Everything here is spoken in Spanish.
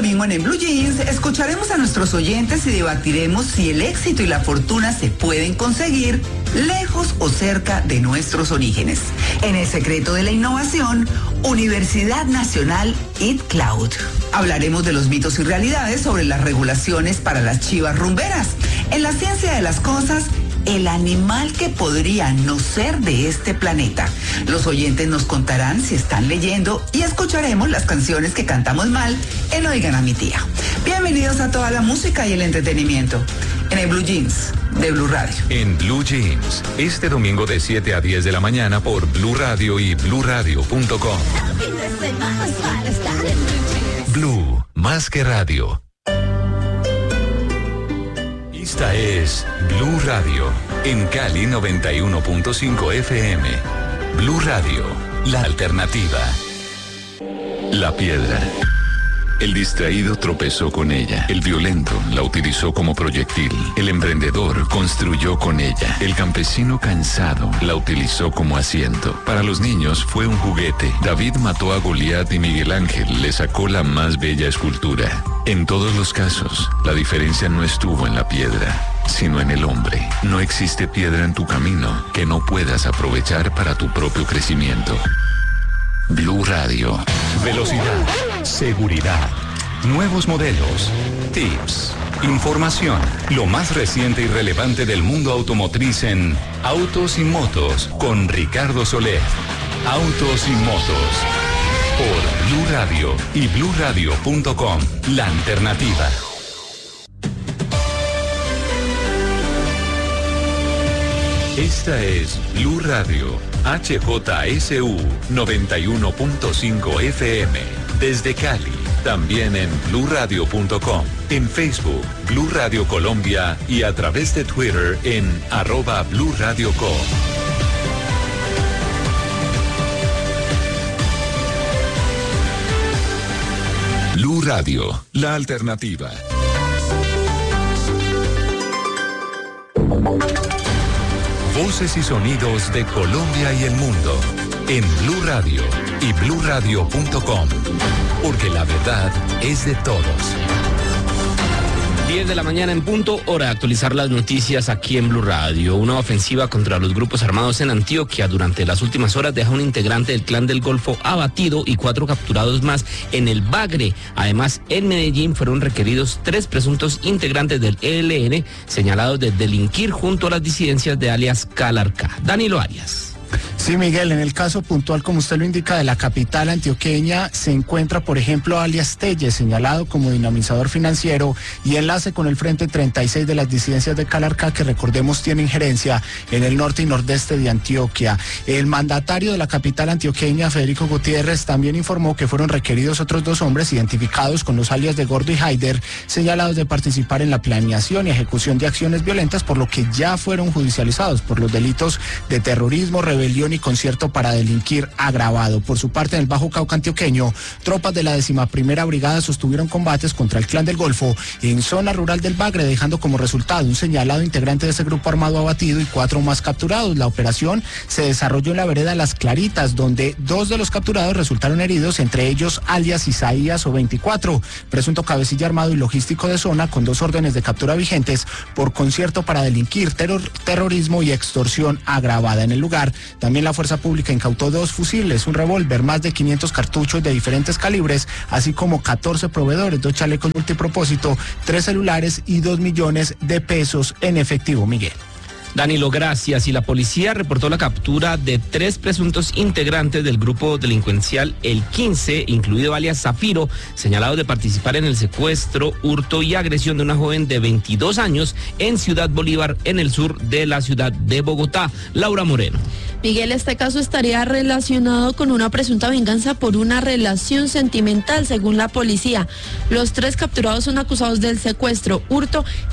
domingo en Blue Jeans escucharemos a nuestros oyentes y debatiremos si el éxito y la fortuna se pueden conseguir lejos o cerca de nuestros orígenes. En el secreto de la innovación, Universidad Nacional ItCloud. Hablaremos de los mitos y realidades sobre las regulaciones para las chivas rumberas. En la ciencia de las cosas, el animal que podría no ser de este planeta. Los oyentes nos contarán si están leyendo y escucharemos las canciones que cantamos mal en Oigan a mi tía. Bienvenidos a toda la música y el entretenimiento en el Blue Jeans de Blue Radio. En Blue Jeans, este domingo de 7 a 10 de la mañana por Blue Radio y bluradio.com. Blue, más que radio. Esta es Blue Radio, en Cali 91.5 FM. Blue Radio, la alternativa. La piedra. El distraído tropezó con ella. El violento la utilizó como proyectil. El emprendedor construyó con ella. El campesino cansado la utilizó como asiento. Para los niños fue un juguete. David mató a Goliat y Miguel Ángel le sacó la más bella escultura. En todos los casos, la diferencia no estuvo en la piedra, sino en el hombre. No existe piedra en tu camino que no puedas aprovechar para tu propio crecimiento. Blue Radio. Velocidad, seguridad, nuevos modelos, tips, información, lo más reciente y relevante del mundo automotriz en Autos y Motos con Ricardo Soler. Autos y Motos por Blue Radio y bluradio.com, la alternativa. Esta es Blue Radio, HJSU 91.5 FM, desde Cali, también en bluradio.com, en Facebook, Blue Radio Colombia y a través de Twitter en @BlueRadioCo. Blue Radio, la alternativa. Voces y sonidos de Colombia y el mundo en Blue Radio y bluradio.com, porque la verdad es de todos. 10 de la mañana en punto, hora de actualizar las noticias aquí en Blue Radio. Una ofensiva contra los grupos armados en Antioquia durante las últimas horas deja un integrante del Clan del Golfo abatido y 4 capturados más en el Bagre. Además, en Medellín fueron requeridos 3 presuntos integrantes del ELN señalados de delinquir junto a las disidencias de alias Calarcá. Danilo Arias. Sí, Miguel, en el caso puntual, como usted lo indica, de la capital antioqueña, se encuentra, por ejemplo, alias Telle, señalado como dinamizador financiero y enlace con el Frente 36 de las disidencias de Calarcá, que recordemos tiene injerencia en el norte y nordeste de Antioquia. El mandatario de la capital antioqueña, Federico Gutiérrez, también informó que fueron requeridos otros 2 hombres identificados con los alias de Gordo y Haider, señalados de participar en la planeación y ejecución de acciones violentas, por lo que ya fueron judicializados por los delitos de terrorismo, rebelión y concierto para delinquir agravado. Por su parte, en el Bajo Cauca antioqueño, tropas de la 11ª Brigada sostuvieron combates contra el Clan del Golfo en zona rural del Bagre, dejando como resultado un señalado integrante de ese grupo armado abatido y 4 más capturados. La operación se desarrolló en la vereda Las Claritas, donde 2 de los capturados resultaron heridos, entre ellos alias Isaías o 24, presunto cabecilla armado y logístico de zona, con 2 órdenes de captura vigentes por concierto para delinquir, terrorismo y extorsión agravada. En el lugar, también la Fuerza Pública incautó 2 fusiles, un revólver, más de 500 cartuchos de diferentes calibres, así como 14 proveedores, 2 chalecos multipropósito, 3 celulares y 2 millones de pesos en efectivo, Miguel. Danilo, gracias. Y la policía reportó la captura de 3 presuntos integrantes del grupo delincuencial El 15, incluido alias Zafiro, señalados de participar en el secuestro, hurto y agresión de una joven de 22 años en Ciudad Bolívar, en el sur de la ciudad de Bogotá. Laura Moreno. Miguel, este caso estaría relacionado con una presunta venganza por una relación sentimental, según la policía. Los 3 capturados son acusados del secuestro, hurto